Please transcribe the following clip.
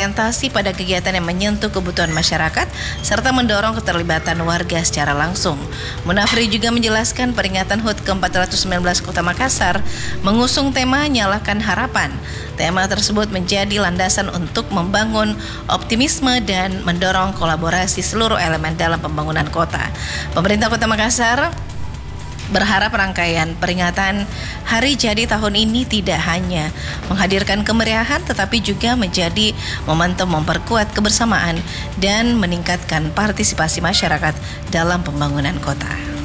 berorientasi pada kegiatan yang menyentuh kebutuhan masyarakat serta mendorong keterlibatan warga secara langsung. Munafri juga menjelaskan peringatan HUT ke-419 Kota Makassar mengusung tema Nyalakan Harapan. Tema tersebut menjadi landasan untuk membangun optimisme dan mendorong kolaborasi seluruh elemen dalam pembangunan kota. Pemerintah Kota Makassar berharap rangkaian peringatan hari jadi tahun ini tidak hanya menghadirkan kemeriahan tetapi juga menjadi momentum memperkuat kebersamaan dan meningkatkan partisipasi masyarakat dalam pembangunan kota.